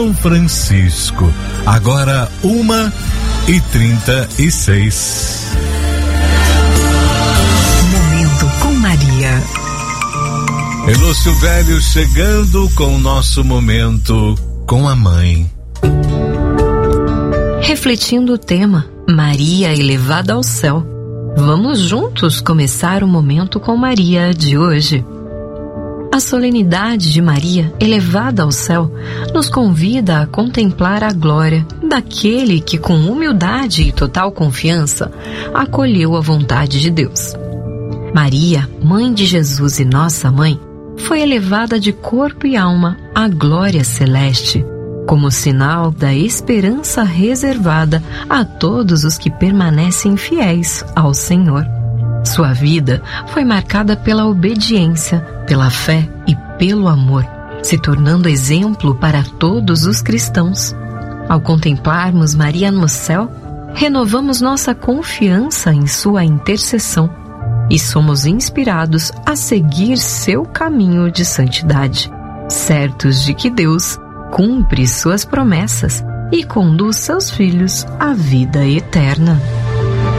São Francisco. Agora 1h36. Momento com Maria. Elôcio Velho chegando com o nosso momento com a mãe. Refletindo o tema Maria elevada ao céu, vamos juntos começar o Momento com Maria de hoje. A solenidade de Maria elevada ao céu nos convida a contemplar a glória daquele que, com humildade e total confiança, acolheu a vontade de Deus. Maria, mãe de Jesus e nossa mãe, foi elevada de corpo e alma à glória celeste, como sinal da esperança reservada a todos os que permanecem fiéis ao Senhor. Sua vida foi marcada pela obediência, pela fé e pelo amor, se tornando exemplo para todos os cristãos. Ao contemplarmos Maria no céu, renovamos nossa confiança em sua intercessão e somos inspirados a seguir seu caminho de santidade, certos de que Deus cumpre suas promessas e conduz seus filhos à vida eterna.